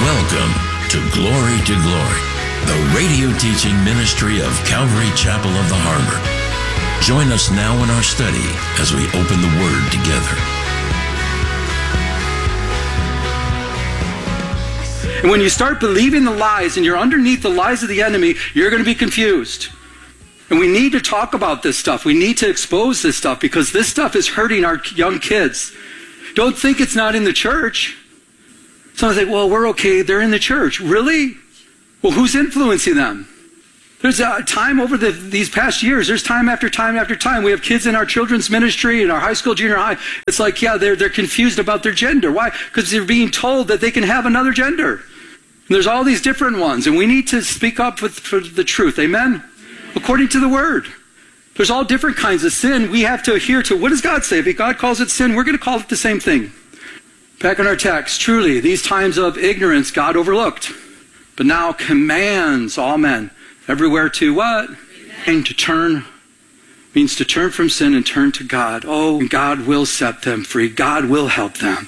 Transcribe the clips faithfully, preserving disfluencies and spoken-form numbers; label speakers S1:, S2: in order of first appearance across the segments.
S1: Welcome to Glory to Glory, the radio teaching ministry of Calvary Chapel of the Harbor. Join us now in our study as we open the Word together.
S2: And when you start believing the lies and you're underneath the lies of the enemy, you're going to be confused. And we need to talk about this stuff. We need to expose this stuff because this stuff is hurting our young kids. Don't think it's not in the church. Some say, well, we're okay. They're in the church. Really? Well, who's influencing them? There's a time over the, these past years. There's time after time after time. We have kids in our children's ministry, in our high school, junior high. It's like, yeah, they're, they're confused about their gender. Why? Because they're being told that they can have another gender. And there's all these different ones. And we need to speak up with, for the truth. Amen? According to the Word. There's all different kinds of sin. We have to adhere to, what does God say? If God calls it sin, we're going to call it the same thing. Back in our text, truly, these times of ignorance God overlooked, but now commands all men everywhere to what? And to turn, means to turn from sin and turn to God. Oh, God will set them free. God will help them.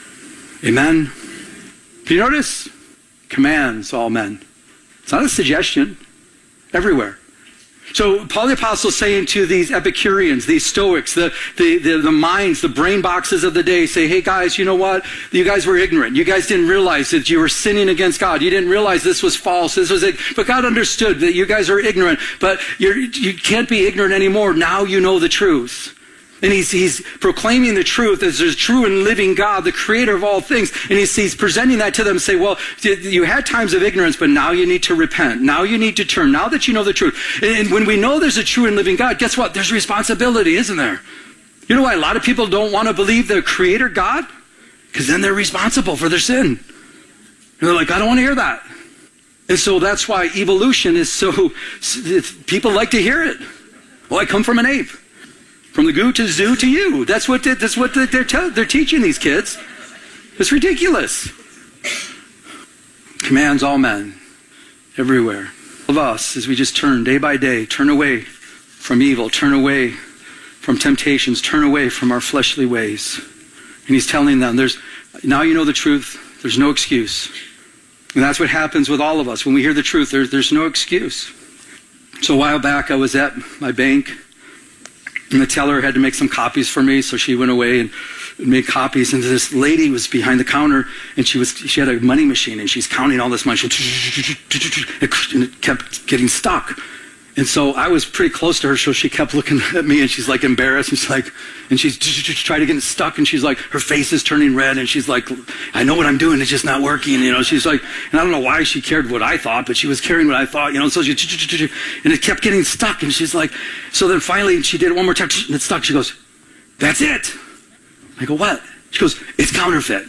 S2: Amen? Do you notice? Commands all men. It's not a suggestion. Everywhere. So Paul the Apostle is saying to these Epicureans, these Stoics, the, the, the, the minds, the brain boxes of the day, say, hey guys, you know what? You guys were ignorant. You guys didn't realize that you were sinning against God. You didn't realize this was false. This was it. But God understood that you guys are ignorant. But you're, you can't be ignorant anymore. Now you know the truth. And he's, he's proclaiming the truth as the true and living God, the creator of all things. And he's, he's presenting that to them and say, well, you had times of ignorance, but now you need to repent. Now you need to turn. Now that you know the truth. And when we know there's a true and living God, guess what? There's responsibility, isn't there? You know why a lot of people don't want to believe the creator God? Because then they're responsible for their sin. And they're like, I don't want to hear that. And so that's why evolution is so, people like to hear it. Well, I come from an ape. From the goo to the zoo to you. That's what, they, that's what they're, te- they're teaching these kids. It's ridiculous. Commands all men, everywhere. Of us, as we just turn day by day, turn away from evil, turn away from temptations, turn away from our fleshly ways. And he's telling them, "There's now you know the truth, there's no excuse." And that's what happens with all of us. When we hear the truth, there, there's no excuse. So a while back, I was at my bank, and the teller had to make some copies for me, so she went away and made copies. And this lady was behind the counter, and she was she had a money machine, and she's counting all this money. And it kept getting stuck. And so I was pretty close to her, so she kept looking at me, and she's like embarrassed. And she's like, and she's trying to get it stuck, and she's like, her face is turning red, and she's like, I know what I'm doing, it's just not working. You know, she's like, and I don't know why she cared what I thought, but she was caring what I thought. You know, so she, and it kept getting stuck, and she's like, so then finally she did it one more time, and it stuck. She goes, that's it. I go, what? She goes, it's counterfeit.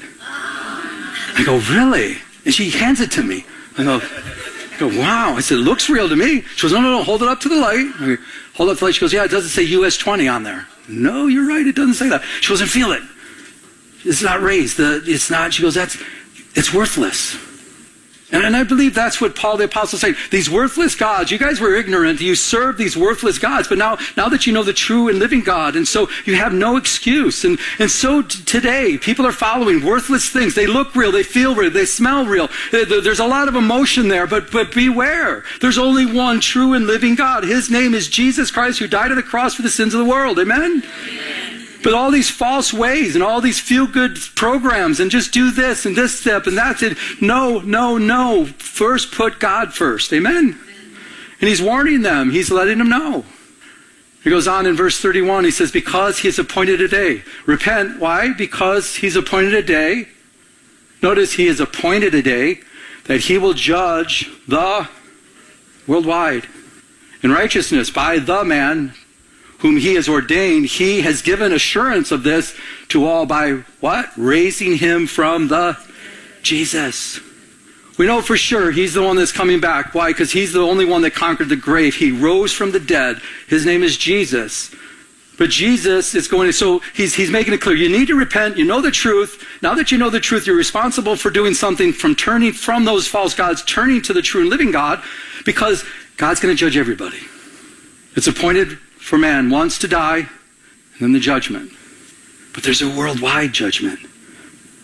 S2: I go, really? And she hands it to me. I go. I go, wow. I said, it looks real to me. She goes, no, no, no, hold it up to the light. I go, hold it up to the light. She goes, yeah, it doesn't say U S twenty on there. No, you're right, it doesn't say that. She goes, and feel it. It's not raised. The, it's not, she goes, that's, it's worthless. And, and I believe that's what Paul the Apostle is saying. These worthless gods, you guys were ignorant. You served these worthless gods. But now, now that you know the true and living God, and so you have no excuse. And, and so t- today, people are following worthless things. They look real. They feel real. They smell real. There's a lot of emotion there, but, but beware. There's only one true and living God. His name is Jesus Christ, who died on the cross for the sins of the world. Amen? Amen. But all these false ways and all these feel-good programs and just do this and this step and that's it. No, no, no. First put God first. Amen? And he's warning them. He's letting them know. He goes on in verse thirty-one. He says, because he has appointed a day. Repent. Why? Because he's appointed a day. Notice he has appointed a day that he will judge the worldwide in righteousness by the man whom he has ordained. He has given assurance of this to all by what? Raising him from the Jesus. We know for sure he's the one that's coming back. Why? Because he's the only one that conquered the grave. He rose from the dead. His name is Jesus. But Jesus is going to, so he's, he's making it clear. You need to repent. You know the truth. Now that you know the truth, you're responsible for doing something, from turning from those false gods, turning to the true and living God, because God's going to judge everybody. It's appointed for man once to die, and then the judgment. But there's a worldwide judgment.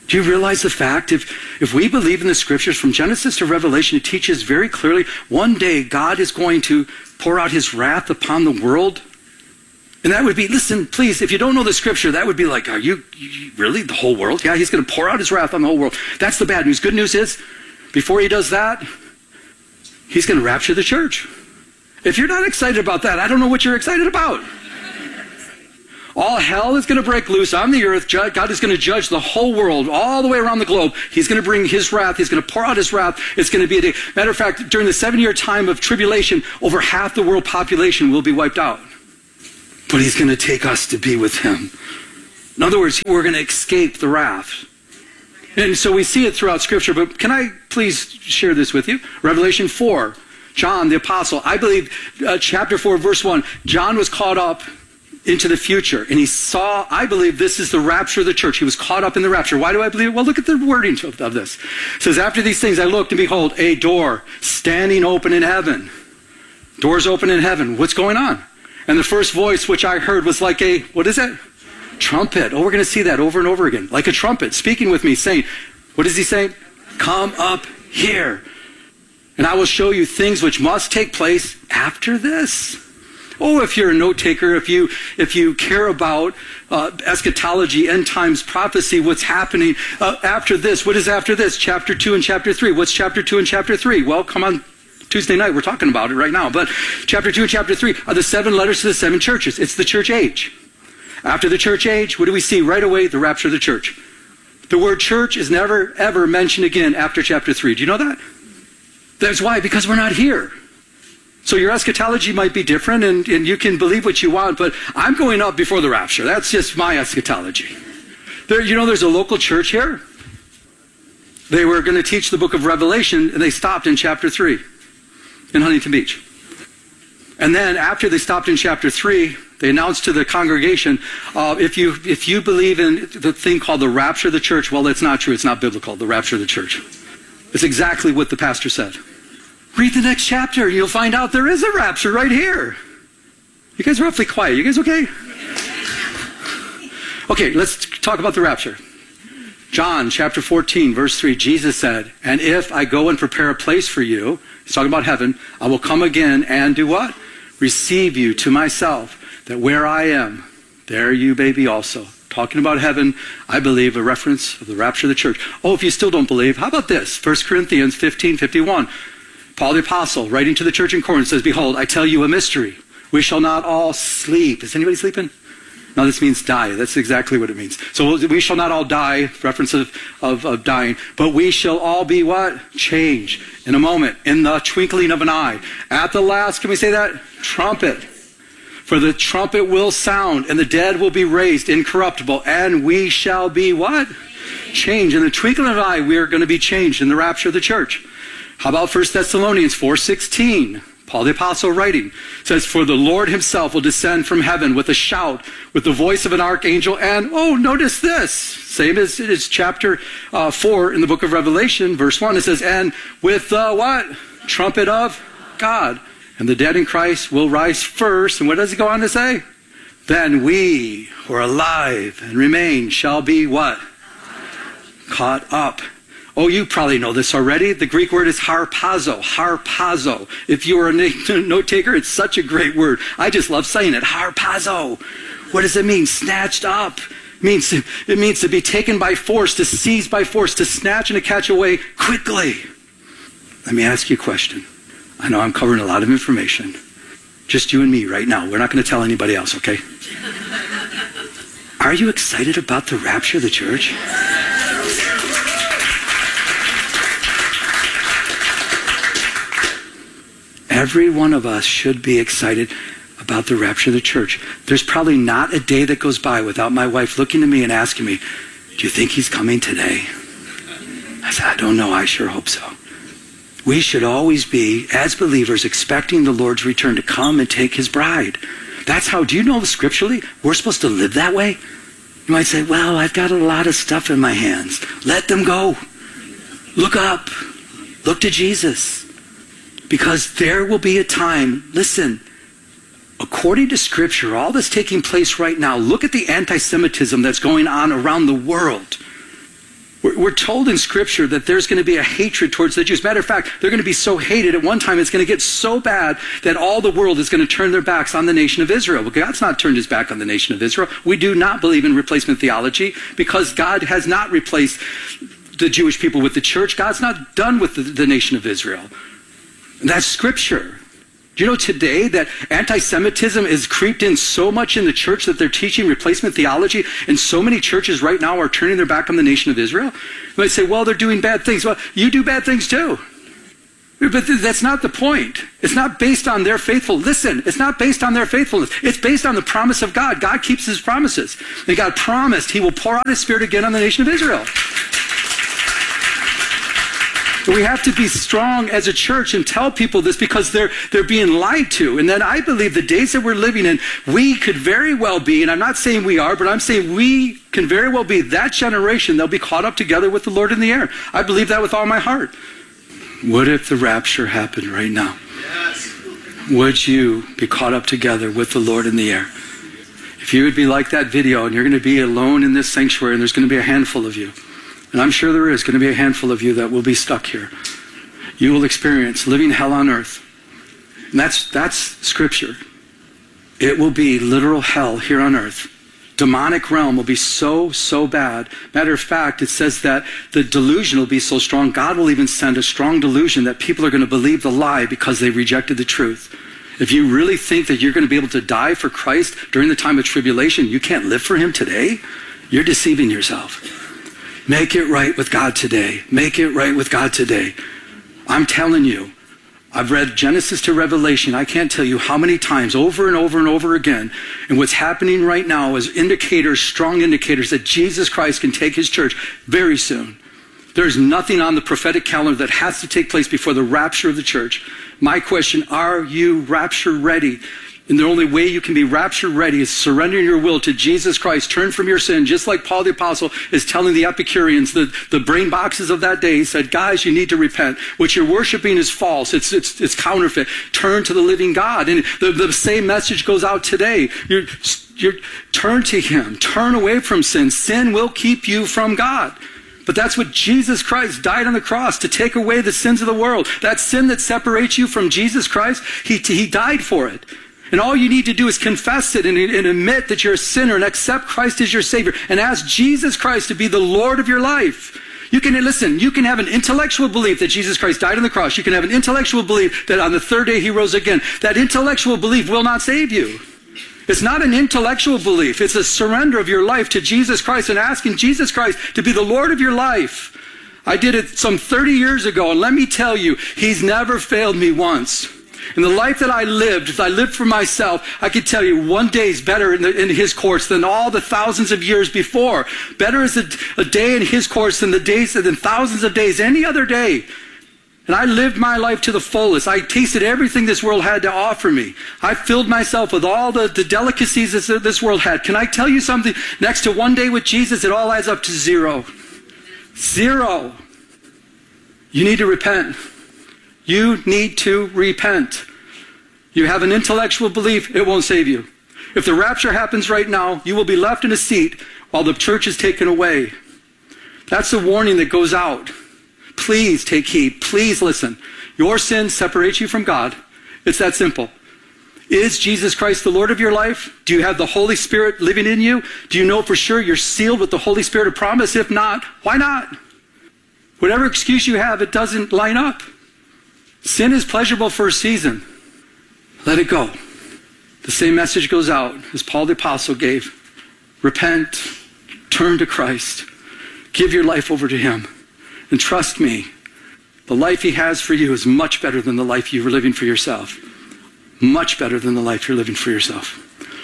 S2: Do you realize the fact, if, if we believe in the scriptures from Genesis to Revelation, it teaches very clearly one day God is going to pour out his wrath upon the world? And that would be, listen, please, if you don't know the scripture, that would be like, are you, you really, the whole world? Yeah, he's going to pour out his wrath on the whole world. That's the bad news. Good news is, before he does that, he's going to rapture the church. If you're not excited about that, I don't know what you're excited about. All hell is going to break loose on the earth. God is going to judge the whole world all the way around the globe. He's going to bring his wrath. He's going to pour out his wrath. It's going to be a day. Matter of fact, during the seven-year time of tribulation, over half the world population will be wiped out. But he's going to take us to be with him. In other words, we're going to escape the wrath. And so we see it throughout Scripture. But can I please share this with you? Revelation four, John the apostle. I believe uh, chapter four, verse one, John was caught up into the future. And he saw, I believe this is the rapture of the church. He was caught up in the rapture. Why do I believe it? Well, look at the wording of, of this. It says, after these things I looked, and behold, a door standing open in heaven. Doors open in heaven. What's going on? And the first voice which I heard was like a, what is it? Trumpet. Oh, we're going to see that over and over again. Like a trumpet speaking with me, saying, what is he saying? Come up here, and I will show you things which must take place after this. Oh, if you're a note taker, if you if you care about uh, eschatology, end times prophecy, what's happening uh, after this? What is after this? Chapter two and chapter three. What's chapter two and chapter three? Well, come on. Tuesday night, we're talking about it right now. But chapter two and chapter three are the seven letters to the seven churches. It's the church age. After the church age, what do we see right away? The rapture of the church. The word church is never, ever mentioned again after chapter three. Do you know that? That's why, because we're not here. So your eschatology might be different, and, and you can believe what you want, but I'm going up before the rapture. That's just my eschatology. There, you know, there's a local church here. They were going to teach the book of Revelation, and they stopped in chapter three. In Huntington Beach. And then after they stopped in chapter three, they announced to the congregation, uh, if you if you believe in the thing called the rapture of the church, well, that's not true. It's not biblical, the rapture of the church. It's exactly what the pastor said. Read the next chapter, and you'll find out there is a rapture right here. You guys are awfully quiet. You guys okay? Okay, let's talk about the rapture. John chapter fourteen, verse three, Jesus said, and if I go and prepare a place for you, he's talking about heaven, I will come again and do what? Receive you to myself, that where I am, there you may be also. Talking about heaven, I believe a reference of the rapture of the church. Oh, if you still don't believe, how about this? First Corinthians fifteen fifty-one. Paul the apostle, writing to the church in Corinth, says, behold, I tell you a mystery. We shall not all sleep. Is anybody sleeping? No, this means die. That's exactly what it means. So we shall not all die, reference of, of, of dying, but we shall all be what? Changed in a moment, in the twinkling of an eye. At the last, can we say that? Trumpet. For the trumpet will sound, and the dead will be raised incorruptible, and we shall be what? Changed. In the twinkling of an eye, we are going to be changed in the rapture of the church. How about First Thessalonians four sixteen? Paul the apostle writing says, for the Lord himself will descend from heaven with a shout, with the voice of an archangel, and, oh, notice this, same as it is chapter uh, four in the book of Revelation, verse one, it says, and with the what? Trumpet of God. And the dead in Christ will rise first, and what does he go on to say? Then we who are alive and remain shall be what? Caught up. Oh, you probably know this already. The Greek word is harpazo, harpazo. If you are a note taker, it's such a great word. I just love saying it, harpazo. What does it mean? Snatched up. It means, it means to be taken by force, to seize by force, to snatch and to catch away quickly. Let me ask you a question. I know I'm covering a lot of information. Just you and me right now. We're not going to tell anybody else, okay? Are you excited about the rapture of the church? Every one of us should be excited about the rapture of the church. There's probably not a day that goes by without my wife looking at me and asking me, do you think he's coming today? I said, I don't know. I sure hope so. We should always be, as believers, expecting the Lord's return to come and take his bride. That's how, do you know scripturally, we're supposed to live that way? You might say, well, I've got a lot of stuff in my hands. Let them go. Look up. Look to Jesus. Because there will be a time, listen, according to Scripture, all that's taking place right now, look at the anti-Semitism that's going on around the world. We're, we're told in Scripture that there's going to be a hatred towards the Jews. Matter of fact, they're going to be so hated at one time, it's going to get so bad that all the world is going to turn their backs on the nation of Israel. But God's not turned his back on the nation of Israel. We do not believe in replacement theology because God has not replaced the Jewish people with the church. God's not done with the, the nation of Israel. And that's Scripture. Do you know today that anti-Semitism is creeped in so much in the church that they're teaching replacement theology, and so many churches right now are turning their back on the nation of Israel? They say, well, they're doing bad things. Well, you do bad things too. But that's not the point. It's not based on their faithfulness. Listen, it's not based on their faithfulness. It's based on the promise of God. God keeps his promises. And God promised he will pour out his Spirit again on the nation of Israel. But we have to be strong as a church and tell people this because they're they're being lied to. And then I believe the days that we're living in, we could very well be, and I'm not saying we are, but I'm saying we can very well be that generation that'll be caught up together with the Lord in the air. I believe that with all my heart. What if the rapture happened right now? Yes. Would you be caught up together with the Lord in the air? If you would be like that video and you're going to be alone in this sanctuary and there's going to be a handful of you, and I'm sure there is going to be a handful of you that will be stuck here. You will experience living hell on earth. And that's, that's Scripture. It will be literal hell here on earth. Demonic realm will be so, so bad. Matter of fact, it says that the delusion will be so strong, God will even send a strong delusion that people are going to believe the lie because they rejected the truth. If you really think that you're going to be able to die for Christ during the time of tribulation, you can't live for him today, you're deceiving yourself. Make it right with God today. Make it right with God today. I'm telling you, I've read Genesis to Revelation. I can't tell you how many times, over and over and over again. And what's happening right now is indicators, strong indicators that Jesus Christ can take his church very soon. There's nothing on the prophetic calendar that has to take place before the rapture of the church. My question, are you rapture ready? And the only way you can be rapture ready is surrendering your will to Jesus Christ. Turn from your sin, just like Paul the Apostle is telling the Epicureans, the, the brain boxes of that day. He said, guys, you need to repent. What you're worshiping is false. It's, it's, it's counterfeit. Turn to the living God. And the, the same message goes out today. You're, you're, turn to him. Turn away from sin. Sin will keep you from God. But that's what Jesus Christ died on the cross, to take away the sins of the world. That sin that separates you from Jesus Christ, he, he died for it. And all you need to do is confess it and, and admit that you're a sinner and accept Christ as your Savior and ask Jesus Christ to be the Lord of your life. You can, listen, you can have an intellectual belief that Jesus Christ died on the cross. You can have an intellectual belief that on the third day he rose again. That intellectual belief will not save you. It's not an intellectual belief. It's a surrender of your life to Jesus Christ and asking Jesus Christ to be the Lord of your life. I did it some thirty years ago, and let me tell you, he's never failed me once. In the life that I lived, if I lived for myself, I could tell you one day is better in, the, in his course than all the thousands of years before. Better is a, a day in his course than the days, than thousands of days, any other day. And I lived my life to the fullest. I tasted everything this world had to offer me. I filled myself with all the, the delicacies this, this world had. Can I tell you something? Next to one day with Jesus, it all adds up to zero. Zero. You need to repent. You need to repent. You have an intellectual belief, it won't save you. If the rapture happens right now, you will be left in a seat while the church is taken away. That's the warning that goes out. Please take heed. Please listen. Your sin separates you from God. It's that simple. Is Jesus Christ the Lord of your life? Do you have the Holy Spirit living in you? Do you know for sure you're sealed with the Holy Spirit of promise? If not, why not? Whatever excuse you have, it doesn't line up. Sin is pleasurable for a season. Let it go. The same message goes out as Paul the Apostle gave. Repent, turn to Christ, give your life over to him, and trust me, the life he has for you is much better than the life you were living for yourself. Much better than the life you're living for yourself.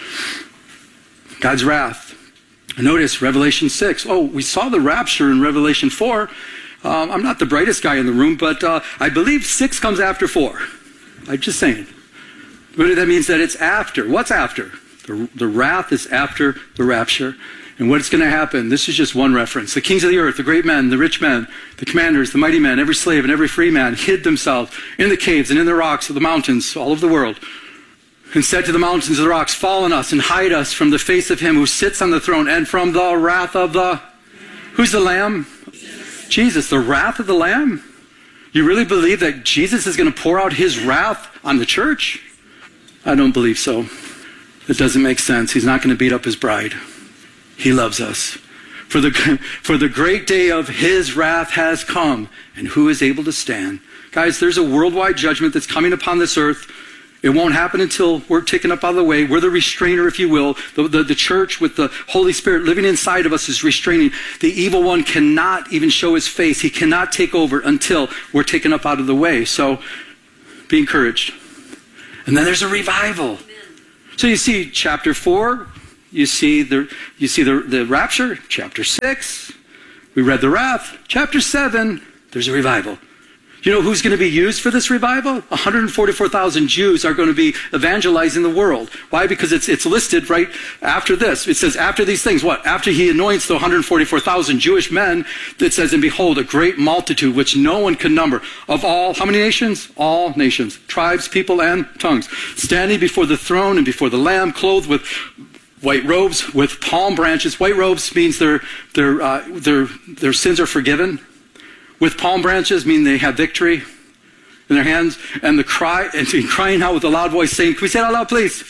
S2: God's wrath. Notice Revelation six. Oh, we saw the rapture in Revelation four. Um, I'm not the brightest guy in the room, but uh, I believe six comes after four. I'm just saying. But that means that it's after. What's after? The, the wrath is after the rapture. And what's going to happen? This is just one reference. The kings of the earth, the great men, the rich men, the commanders, the mighty men, every slave and every free man hid themselves in the caves and in the rocks of the mountains all over the world. And said to the mountains and the rocks, fall on us and hide us from the face of him who sits on the throne and from the wrath of the... Who's the Lamb? Jesus, the wrath of the Lamb? You really believe that Jesus is going to pour out his wrath on the church? I don't believe so. It doesn't make sense. He's not going to beat up his bride. He loves us. For the, for the great day of his wrath has come, and who is able to stand? Guys, there's a worldwide judgment that's coming upon this earth. It won't happen until we're taken up out of the way. We're the restrainer, if you will. The, the, the church with the Holy Spirit living inside of us is restraining. The evil one cannot even show his face. He cannot take over until we're taken up out of the way. So be encouraged. And then there's a revival. So you see chapter four, you see the you see the, the rapture. Chapter six, we read the wrath. Chapter seven, there's a revival. You know who's going to be used for this revival? one hundred forty-four thousand Jews are going to be evangelizing the world. Why? Because it's it's listed right after this. It says after these things, what? After he anoints the one hundred forty-four thousand Jewish men, it says, and behold, a great multitude, which no one can number, of all, how many nations? All nations, tribes, people, and tongues, standing before the throne and before the Lamb, clothed with white robes, with palm branches. White robes means their, their, uh, their, their sins are forgiven. With palm branches mean they have victory in their hands, and the cry and crying out with a loud voice, saying, "Can we say it out loud, please?"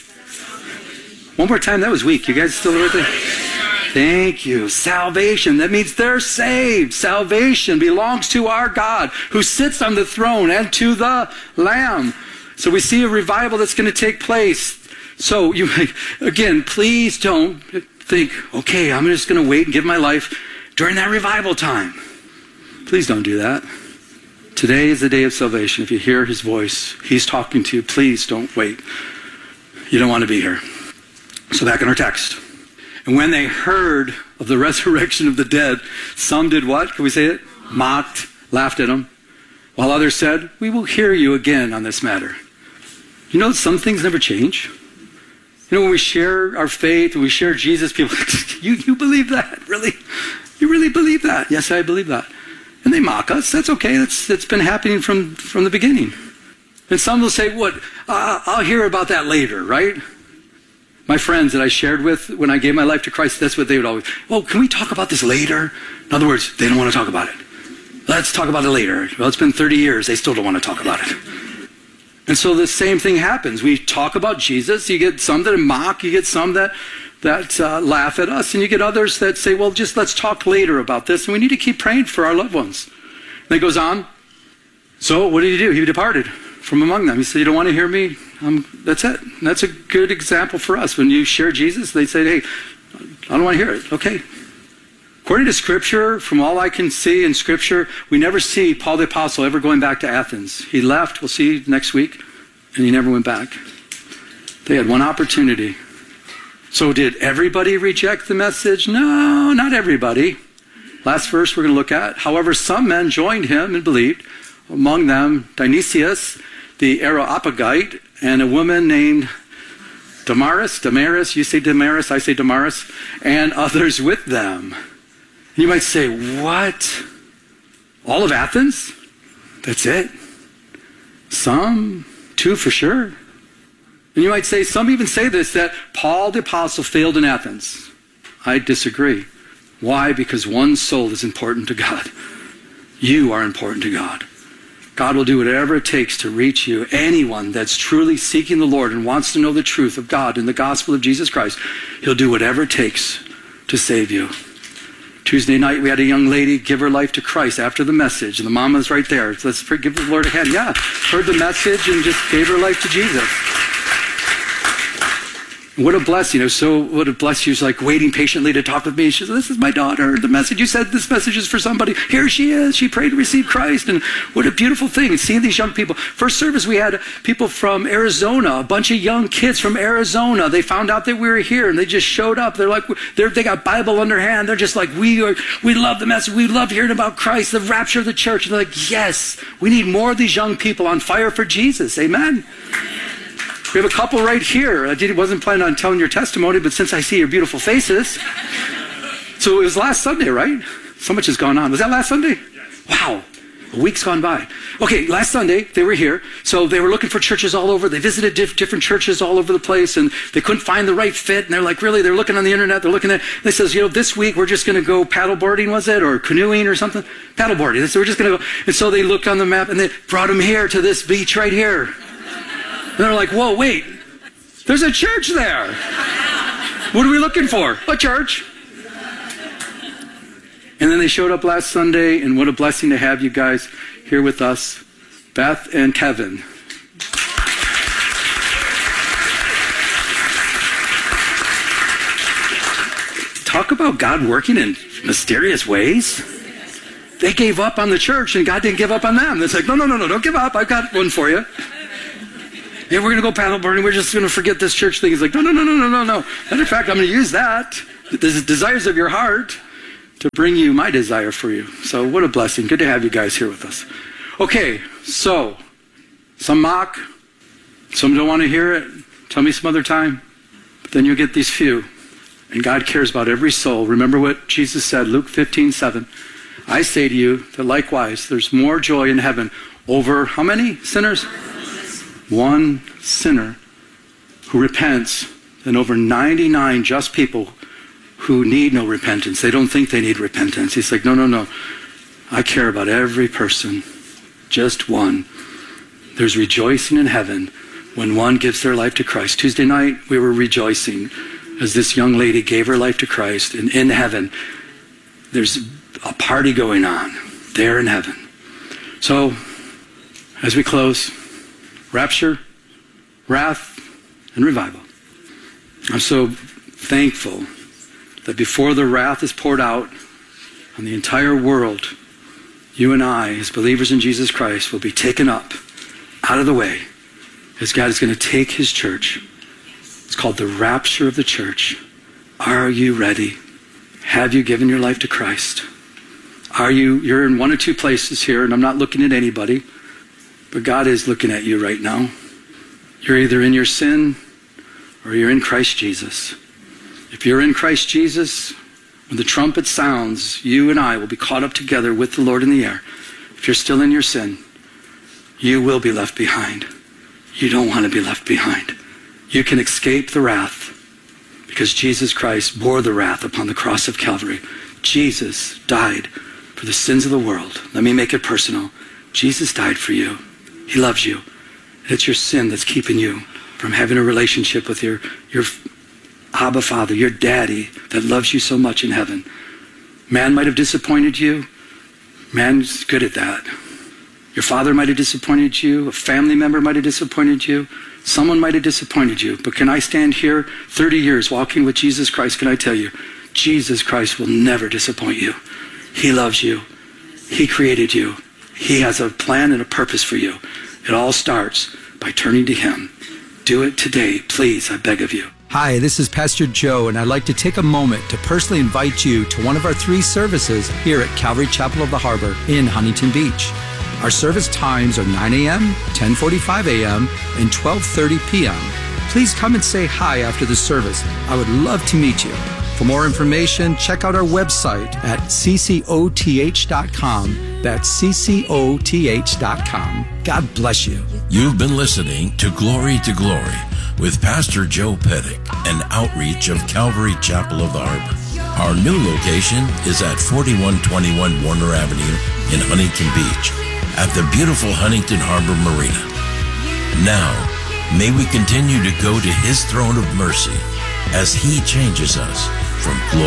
S2: One more time. That was weak. You guys still with me? Thank you. Salvation. That means they're saved. Salvation belongs to our God, who sits on the throne, and to the Lamb. So we see a revival that's going to take place. So you, again, please don't think, okay, I'm just going to wait and give my life during that revival time. Please don't do that. Today is the day of salvation. If you hear his voice, he's talking to you. Please don't wait. You don't want to be here. So back in our text. And when they heard of the resurrection of the dead, some did what? Can we say it? Mocked, laughed at him. While others said, we will hear you again on this matter. You know, some things never change. You know, when we share our faith, when we share Jesus, people, you, you believe that? Really? You really believe that? Yes, I believe that. And they mock us. That's okay. That's, that's been happening from, from the beginning. And some will say, what? Uh, I'll hear about that later, right? My friends that I shared with when I gave my life to Christ, that's what they would always, well, can we talk about this later? In other words, they don't want to talk about it. Let's talk about it later. Well, it's been thirty years. They still don't want to talk about it. And so the same thing happens. We talk about Jesus. You get some that mock. You get some that that uh, laugh at us, and you get others that say, well, just let's talk later about this, and we need to keep praying for our loved ones. And it goes on. So what did he do? He departed from among them. He said, you don't want to hear me? Um, that's it. And that's a good example for us. When you share Jesus, they say, hey, I don't want to hear it. Okay. According to Scripture, from all I can see in Scripture, we never see Paul the Apostle ever going back to Athens. He left, we'll see next week, and he never went back. They had one opportunity. So did everybody reject the message? No, not everybody. Last verse we're going to look at. However, some men joined him and believed. Among them, Dionysius, the Areopagite, and a woman named Damaris. Damaris, you say Damaris, I say Damaris, and others with them. And you might say, what? All of Athens? That's it? Some? Two for sure? And you might say, some even say this, that Paul the Apostle failed in Athens. I disagree. Why? Because one soul is important to God. You are important to God. God will do whatever it takes to reach you. Anyone that's truly seeking the Lord and wants to know the truth of God and the gospel of Jesus Christ, he'll do whatever it takes to save you. Tuesday night, we had a young lady give her life to Christ after the message. And the mama's right there. Let's give the Lord a hand. Yeah, heard the message and just gave her life to Jesus. What a blessing. It was so, what a blessing. She was like waiting patiently to talk with me. She said, this is my daughter. The message, you said this message is for somebody. Here she is. She prayed to receive Christ. And what a beautiful thing. And seeing these young people. First service, we had people from Arizona, a bunch of young kids from Arizona. They found out that we were here and they just showed up. They're like, they're, they got Bible in their hand. They're just like, we are, we love the message. We love hearing about Christ, the rapture of the church. And they're like, yes, we need more of these young people on fire for Jesus. Amen. We have a couple right here. I did, wasn't planning on telling your testimony, but since I see your beautiful faces. So it was last Sunday, right? So much has gone on. Was that last Sunday? Yes. Wow. A week's gone by. Okay, last Sunday, they were here. So they were looking for churches all over. They visited diff- different churches all over the place, and they couldn't find the right fit. And they're like, really? They're looking on the internet. They're looking at, they says, you know, this week we're just going to go paddleboarding, was it? Or canoeing or something? Paddleboarding. So we're just going to go. And so they looked on the map, and they brought them here to this beach right here. And they're like, whoa, wait. There's a church there. What are we looking for? A church. And then they showed up last Sunday, and what a blessing to have you guys here with us, Beth and Kevin. Talk about God working in mysterious ways. They gave up on the church, and God didn't give up on them. It's like, no, no, no, no, don't give up. I've got one for you. Yeah, we're going to go paddleboarding. We're just going to forget this church thing. He's like, no, no, no, no, no, no, no. Matter of fact, I'm going to use that. The desires of your heart to bring you my desire for you. So what a blessing. Good to have you guys here with us. Okay, so some mock, some don't want to hear it. Tell me some other time. But then you'll get these few. And God cares about every soul. Remember what Jesus said, Luke fifteen seven. I say to you that likewise, there's more joy in heaven over how many sinners? One sinner who repents than over ninety-nine just people who need no repentance. They don't think they need repentance. He's like, no, no, no. I care about every person. Just one. There's rejoicing in heaven when one gives their life to Christ. Tuesday night, we were rejoicing as this young lady gave her life to Christ. And in heaven, there's a party going on there in heaven. So, as we close, rapture, wrath, and revival. I'm so thankful that before the wrath is poured out on the entire world, you and I, as believers in Jesus Christ, will be taken up out of the way as God is going to take his church. It's called the rapture of the church. Are you ready? Have you given your life to Christ? Are you, you're in one or two places here, and I'm not looking at anybody, but God is looking at you right now. You're either in your sin or you're in Christ Jesus. If you're in Christ Jesus, when the trumpet sounds, you and I will be caught up together with the Lord in the air. If you're still in your sin, you will be left behind. You don't want to be left behind. You can escape the wrath because Jesus Christ bore the wrath upon the cross of Calvary. Jesus died for the sins of the world. Let me make it personal. Jesus died for you. He loves you. It's your sin that's keeping you from having a relationship with your, your Abba Father, your daddy that loves you so much in heaven. Man might have disappointed you. Man's good at that. Your father might have disappointed you. A family member might have disappointed you. Someone might have disappointed you. But can I stand here thirty years walking with Jesus Christ? Can I tell you, Jesus Christ will never disappoint you. He loves you. He created you. He has a plan and a purpose for you. It all starts by turning to him. Do it today, please, I beg of you.
S3: Hi, this is Pastor Joe, and I'd like to take a moment to personally invite you to one of our three services here at Calvary Chapel of the Harbor in Huntington Beach. Our service times are nine a.m., ten forty-five a.m., and twelve thirty p.m. Please come and say hi after the service. I would love to meet you. For more information, check out our website at c c o t h dot com. That's c c o t h dot com. God bless you.
S1: You've been listening to Glory to Glory with Pastor Joe Pettick, an outreach of Calvary Chapel of the Harbor. Our new location is at forty-one twenty-one Warner Avenue in Huntington Beach at the beautiful Huntington Harbor Marina. Now, may we continue to go to his throne of mercy as he changes us from glory